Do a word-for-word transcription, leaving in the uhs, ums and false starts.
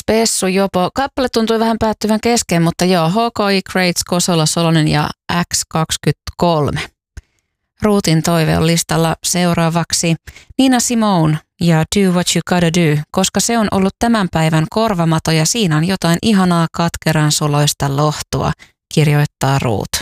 spessu jopo. Kappale tuntui vähän päättyvän kesken, mutta joo, H K I, Crates, Kosola, Solonen ja X kaksikymmentäkolme. Ruutin toive on listalla seuraavaksi Nina Simone ja Do What You Gotta Do, koska se on ollut tämän päivän korvamato ja siinä on jotain ihanaa katkeran suloista lohtua, kirjoittaa Ruut.